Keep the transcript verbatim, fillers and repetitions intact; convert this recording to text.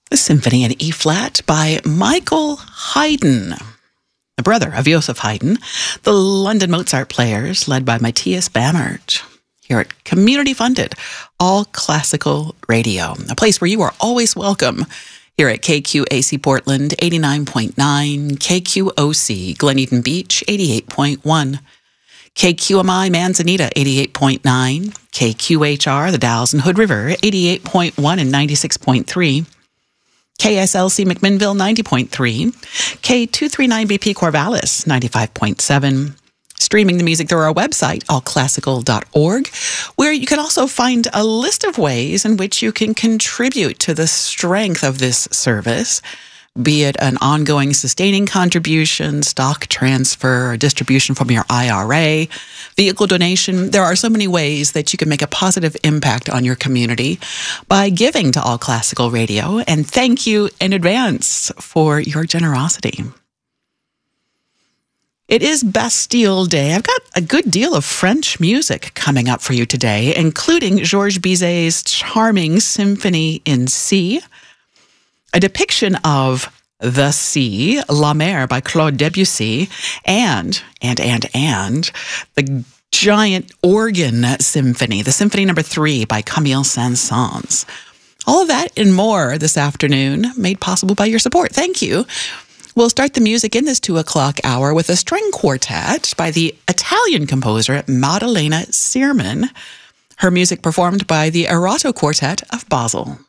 The Symphony in E-flat by Michael Haydn, the brother of Joseph Haydn, the London Mozart Players, led by Matthias Bammert, here at community-funded, all-classical radio, a place where you are always welcome, here at K Q A C Portland, eighty-nine point nine, K Q O C Glen Eden Beach, eighty-eight point one, K Q M I Manzanita, eighty-eight point nine, K Q H R, the Dalles and Hood River, eighty-eight point one and ninety-six point three, K S L C McMinnville, ninety point three, K two thirty-nine B P Corvallis, ninety-five point seven, streaming the music through our website, all classical dot org, where you can also find a list of ways in which you can contribute to the strength of this service, be it an ongoing sustaining contribution, stock transfer, or distribution from your I R A, vehicle donation. There are so many ways that you can make a positive impact on your community by giving to All Classical Radio, and thank you in advance for your generosity. It is Bastille Day. I've got a good deal of French music coming up for you today, including Georges Bizet's charming Symphony in C, a depiction of the sea, La Mer by Claude Debussy, and, and, and, and, the giant organ symphony, the Symphony Number Three by Camille Saint-Saëns. All of that and more this afternoon, made possible by your support. Thank you. We'll start the music in this two o'clock hour with a string quartet by the Italian composer Maddalena Sirman. Her music performed by the Erato Quartet of Basel.